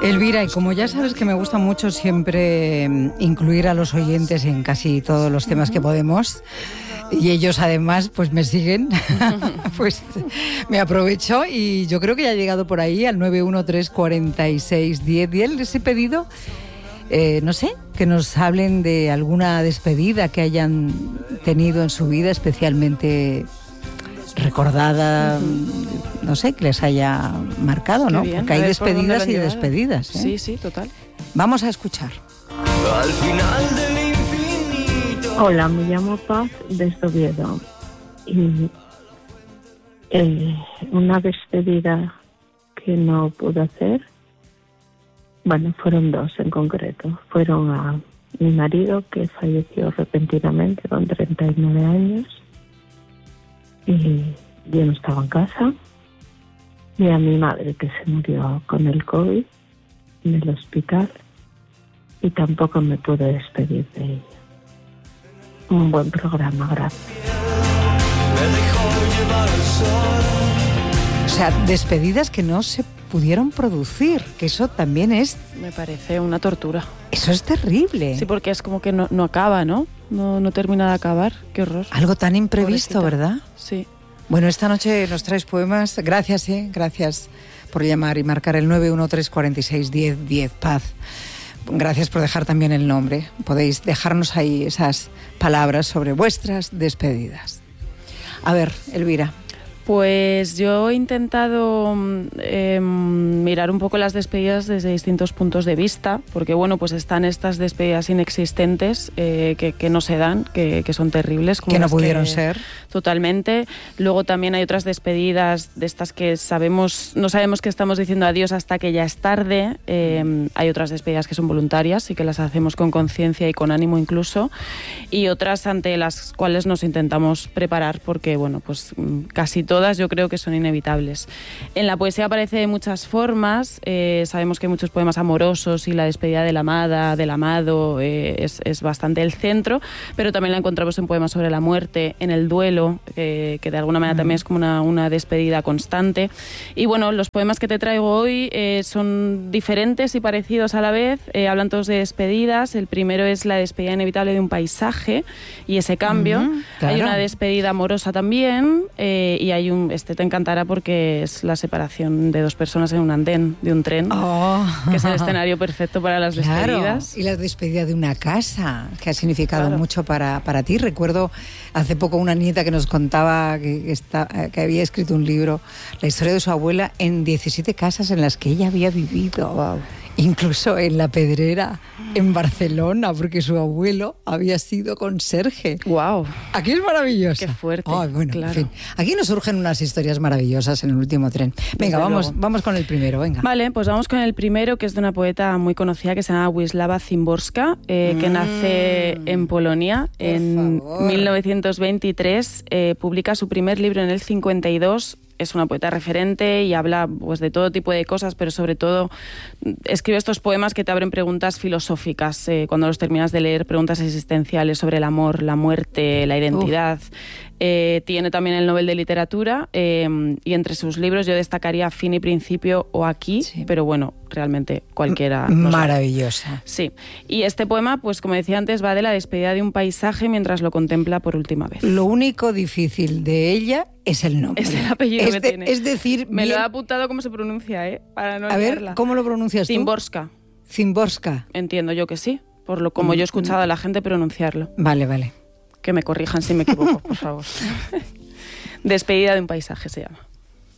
Elvira, y como ya sabes que me gusta mucho siempre incluir a los oyentes en casi todos los temas que podemos, y ellos además pues me siguen, pues me aprovecho y yo creo que ya he llegado por ahí al 913461010. Les he pedido, no sé, que nos hablen de alguna despedida que hayan tenido en su vida especialmente recordada, no sé, que les haya marcado, ¿no? Porque hay despedidas y despedidas, ¿eh? Sí, sí, total. Vamos a escuchar. Al final del infinito. Hola, me llamo Paz desde Oviedo y una despedida que no pude hacer, bueno, fueron dos en concreto. Fueron a mi marido, que falleció repentinamente con 39 años, y yo no estaba en casa, y a mi madre, que se murió con el COVID en el hospital, y tampoco me pude despedir de ella. Un buen programa, gracias. O sea, despedidas que no se pudieron producir, que eso también es... Me parece una tortura. Eso es terrible. Sí, porque es como que no acaba, ¿no? No termina de acabar. Qué horror. Algo tan imprevisto, Pobrecita. ¿verdad? Sí. Bueno, esta noche nos traes poemas. Gracias, gracias por llamar y marcar el 913461010, Paz. Gracias por dejar también el nombre. Podéis dejarnos ahí esas palabras sobre vuestras despedidas. A ver, Elvira. Pues yo he intentado mirar un poco las despedidas desde distintos puntos de vista, porque bueno, pues están estas despedidas inexistentes que no se dan, que son terribles. Como que no las pudieron ser. Totalmente. Luego también hay otras despedidas de estas que no sabemos que estamos diciendo adiós hasta que ya es tarde. Hay otras despedidas que son voluntarias y que las hacemos con conciencia y con ánimo incluso, y otras ante las cuales nos intentamos preparar porque, bueno, pues casi todas yo creo que son inevitables. En la poesía aparece de muchas formas. Sabemos que hay muchos poemas amorosos y la despedida de la amada, del amado, es bastante el centro, pero también la encontramos en poemas sobre la muerte, en el duelo, que de alguna manera también es como una despedida constante. Y bueno, los poemas que te traigo hoy son diferentes y parecidos a la vez. Hablan todos de despedidas. El primero es la despedida inevitable de un paisaje y ese cambio. Claro. Hay una despedida amorosa también, y hay este te encantará porque es la separación de dos personas en un andén de un tren, que es el escenario perfecto para las despedidas. Y la despedida de una casa, que ha significado mucho para ti. Recuerdo hace poco una nieta que nos contaba que había escrito un libro, la historia de su abuela, en 17 casas en las que ella había vivido. Wow. Incluso en La Pedrera, en Barcelona, porque su abuelo había sido conserje. ¡Wow! Aquí es maravilloso. ¡Qué fuerte! Bueno, claro. En fin. Aquí nos surgen unas historias maravillosas en el último tren. Venga, vamos con el primero, venga. Vale, pues vamos con el primero, que es de una poeta muy conocida que se llama Wisława Szymborska, que nace en Polonia en 1923. Publica su primer libro en el 52. Es una poeta referente y habla pues de todo tipo de cosas, pero sobre todo escribe estos poemas que te abren preguntas filosóficas. Cuando los terminas de leer, preguntas existenciales sobre el amor, la muerte, la identidad. Tiene también el Nobel de Literatura, y entre sus libros yo destacaría Fin y Principio o Aquí, pero bueno, realmente cualquiera. Maravillosa. Sí. Y este poema, pues como decía antes, va de la despedida de un paisaje mientras lo contempla por última vez. Lo único difícil de ella es el nombre. Es el apellido que tiene. Es decir, me lo he apuntado cómo se pronuncia, para no liarla. A ver, ¿cómo lo pronuncias tú? Szymborska. Szymborska. Entiendo yo que sí, como yo he escuchado a la gente pronunciarlo. Vale. Que me corrijan si me equivoco, por favor. Despedida de un paisaje se llama.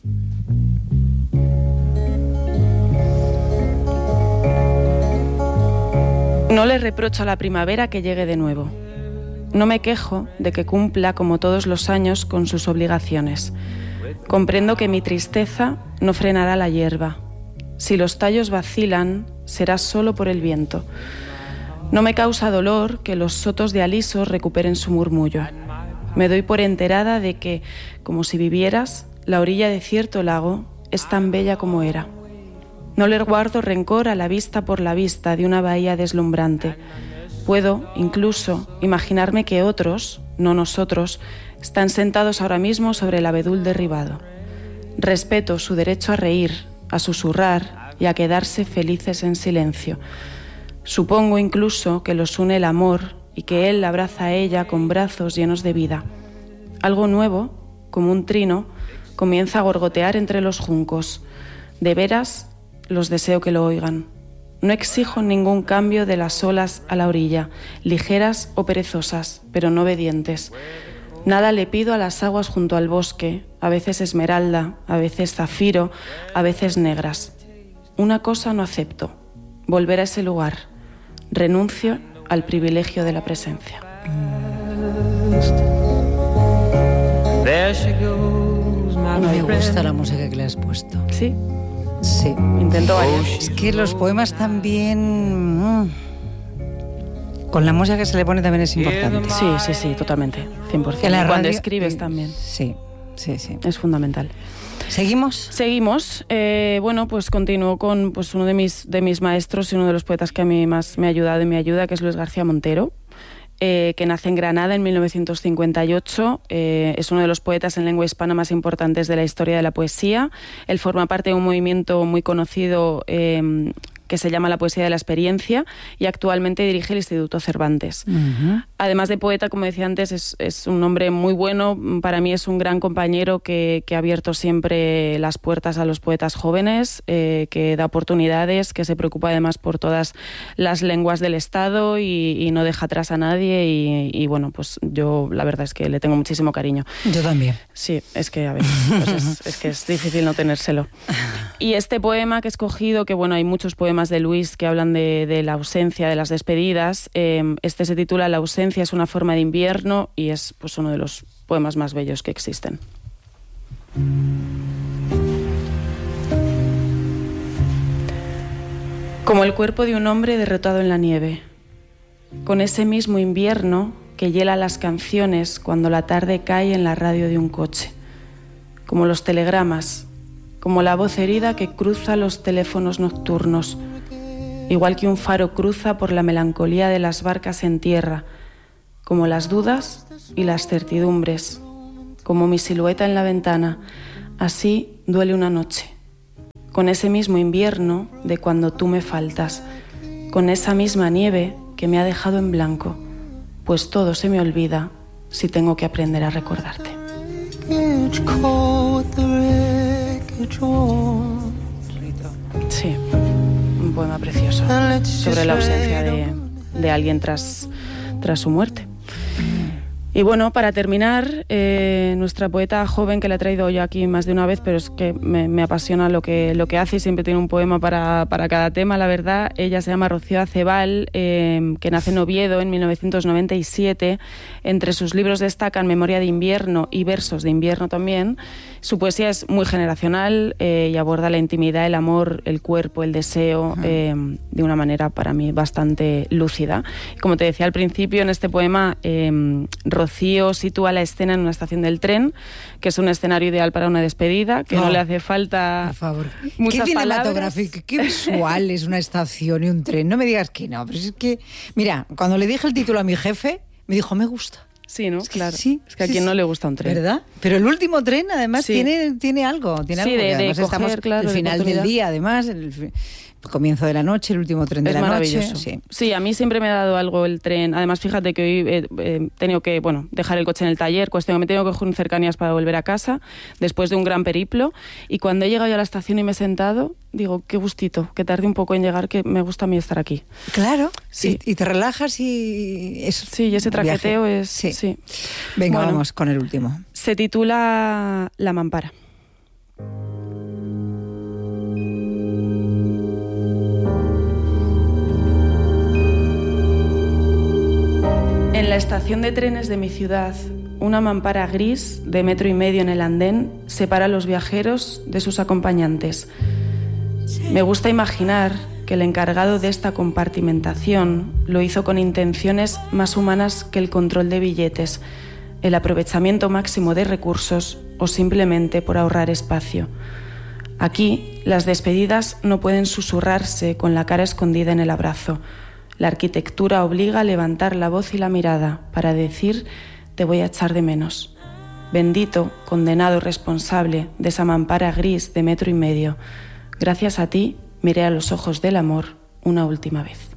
No le reprocho a la primavera que llegue de nuevo. No me quejo de que cumpla, como todos los años, con sus obligaciones. Comprendo que mi tristeza no frenará la hierba. Si los tallos vacilan, será solo por el viento. No me causa dolor que los sotos de alisos recuperen su murmullo. Me doy por enterada de que, como si vivieras, la orilla de cierto lago es tan bella como era. No le guardo rencor a la vista por la vista de una bahía deslumbrante. Puedo, incluso, imaginarme que otros, no nosotros, están sentados ahora mismo sobre el abedul derribado. Respeto su derecho a reír, a susurrar, y a quedarse felices en silencio. Supongo incluso que los une el amor y que él la abraza a ella con brazos llenos de vida. Algo nuevo, como un trino, comienza a gorgotear entre los juncos. De veras, los deseo que lo oigan. No exijo ningún cambio de las olas a la orilla, ligeras o perezosas, pero no obedientes. Nada le pido a las aguas junto al bosque, a veces esmeralda, a veces zafiro, a veces negras. Una cosa no acepto, volver a ese lugar. Renuncio al privilegio de la presencia. Me gusta la música que le has puesto. ¿Sí? Sí. Intento variar. Es que los poemas también... con la música que se le pone también es importante. Sí, totalmente. 100%. En la Cuando radio, escribes también. Sí. Es fundamental. ¿Seguimos? Seguimos. Bueno, pues continúo con uno de mis maestros y uno de los poetas que a mí más me ha ayudado y me ayuda, que es Luis García Montero, que nace en Granada en 1958. Es uno de los poetas en lengua hispana más importantes de la historia de la poesía. Él forma parte de un movimiento muy conocido que se llama la poesía de la experiencia, y actualmente dirige el Instituto Cervantes. Uh-huh. Además de poeta, como decía antes, es un hombre muy bueno. Para mí es un gran compañero que ha abierto siempre las puertas a los poetas jóvenes, que da oportunidades, que se preocupa además por todas las lenguas del Estado y no deja atrás a nadie. Y bueno, pues yo la verdad es que le tengo muchísimo cariño. Yo también. Sí, es que a ver, pues es que es difícil no tenérselo. Y este poema que he escogido, que bueno, hay muchos poemas de Luis que hablan de la ausencia, de las despedidas. Este se titula La ausencia es una forma de invierno y es pues uno de los poemas más bellos que existen. Como el cuerpo de un hombre derrotado en la nieve, con ese mismo invierno que hiela las canciones cuando la tarde cae en la radio de un coche, como los telegramas, como la voz herida que cruza los teléfonos nocturnos, igual que un faro cruza por la melancolía de las barcas en tierra, como las dudas y las certidumbres, como mi silueta en la ventana. Así duele una noche, con ese mismo invierno de cuando tú me faltas, con esa misma nieve que me ha dejado en blanco, pues todo se me olvida si tengo que aprender a recordarte. Sí, un poema precioso sobre la ausencia de alguien tras su muerte. Y bueno, para terminar, nuestra poeta joven, que la he traído yo aquí más de una vez, pero es que me apasiona lo que hace y siempre tiene un poema para cada tema, la verdad. Ella se llama Rocío Acebal, que nace en Oviedo en 1997. Entre sus libros destacan Memoria de invierno y Versos de invierno también. Su poesía es muy generacional y aborda la intimidad, el amor, el cuerpo, el deseo, de una manera para mí bastante lúcida. Como te decía al principio, en este poema Rocío sitúa la escena en una estación del tren, que es un escenario ideal para una despedida, que no le hace falta, por favor, muchas qué palabras. Cinematográfico, qué visual es una estación y un tren. No me digas que no, pero es que, mira, cuando le dije el título a mi jefe, me dijo, me gusta. Sí, ¿no? Es que claro. sí, es que a quien no le gusta un tren. ¿Verdad? Pero el último tren, además, Sí. tiene algo. Tiene Sí, algo. de Además, coger, estamos claro, el de final del oportunidad. día, además, el comienzo de la noche, el último tren de Es la maravilloso. noche. Sí, a mí siempre me ha dado algo el tren. Además, fíjate que hoy he tenido que dejar el coche en el taller, cuestión que me tengo que coger un cercanías para volver a casa, después de un gran periplo. Y cuando he llegado ya a la estación y me he sentado, digo, qué gustito, que tardé un poco en llegar, que me gusta a mí estar aquí. Claro, Sí. y te relajas y eso. Sí, y ese traqueteo viaje. es... Sí. Venga, Bueno, vamos con el último. Se titula La mampara. En la estación de trenes de mi ciudad, una mampara gris de 1,5 metros en el andén separa a los viajeros de sus acompañantes. Me gusta imaginar que el encargado de esta compartimentación lo hizo con intenciones más humanas que el control de billetes, el aprovechamiento máximo de recursos o simplemente por ahorrar espacio. Aquí, las despedidas no pueden susurrarse con la cara escondida en el abrazo. La arquitectura obliga a levantar la voz y la mirada para decir «te voy a echar de menos». Bendito, condenado responsable de esa mampara gris de 1,5 metros. Gracias a ti miré a los ojos del amor una última vez.